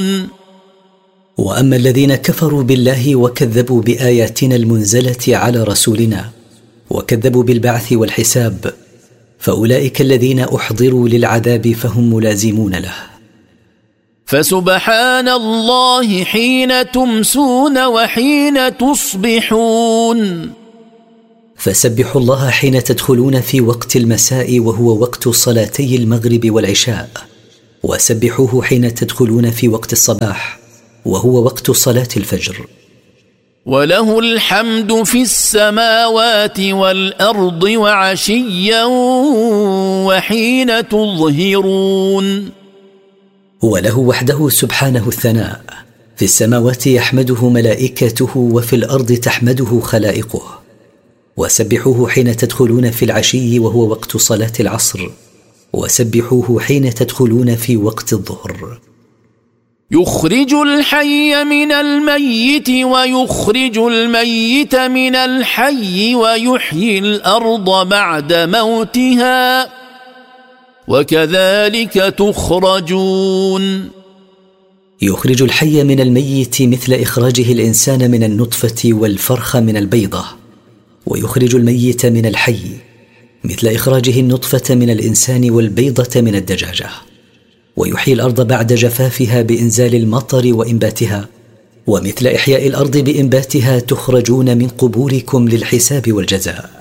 وأما الذين كفروا بالله وكذبوا بآياتنا المنزلة على رسولنا وكذبوا بالبعث والحساب فأولئك الذين أحضروا للعذاب فهم ملازمون له. فسبحان الله حين تمسون وحين تصبحون. فسبحوا الله حين تدخلون في وقت المساء وهو وقت صلاتي المغرب والعشاء، وسبحوه حين تدخلون في وقت الصباح وهو وقت صلاة الفجر. وله الحمد في السماوات والأرض وعشيا وحين تظهرون. وله وحده سبحانه الثناء، في السماوات يحمده ملائكته وفي الأرض تحمده خلائقه. وسبحوه حين تدخلون في العشي وهو وقت صلاة العصر، وسبحوه حين تدخلون في وقت الظهر. يخرج الحي من الميت ويخرج الميت من الحي ويحيي الأرض بعد موتها وكذلك تخرجون. يخرج الحي من الميت مثل إخراجه الإنسان من النطفة والفرخ من البيضة، ويخرج الميت من الحي مثل إخراجه النطفة من الإنسان والبيضة من الدجاجة، ويحيي الأرض بعد جفافها بإنزال المطر وإنباتها، ومثل إحياء الأرض بإنباتها تخرجون من قبوركم للحساب والجزاء.